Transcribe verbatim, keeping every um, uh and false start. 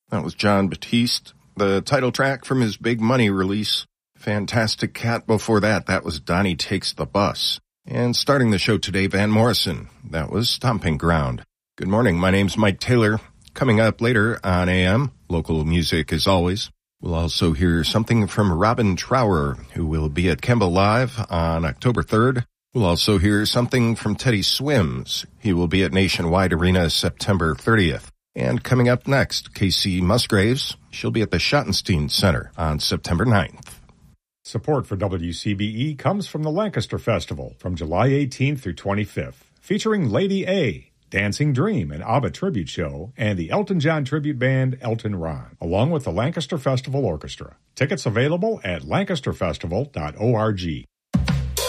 That was John Batiste, the title track from his Big Money release. Fantastic Cat before that, that was Donnie Takes the Bus. And starting the show today, Van Morrison, that was Stomping Ground. Good morning, my name's Mike Taylor. Coming up later on A M, local music as always. We'll also hear something from Robin Trower, who will be at Kemba Live on October third. We'll also hear something from Teddy Swims. He will be at Nationwide Arena September thirtieth. And coming up next, Casey Musgraves. She'll be at the Schottenstein Center on September ninth. Support for W C B E comes from the Lancaster Festival from July eighteenth through twenty-fifth, featuring Lady A, Dancing Dream, an ABBA tribute show, and the Elton John tribute band Elton Ron, along with the Lancaster Festival Orchestra. Tickets available at lancaster festival dot org.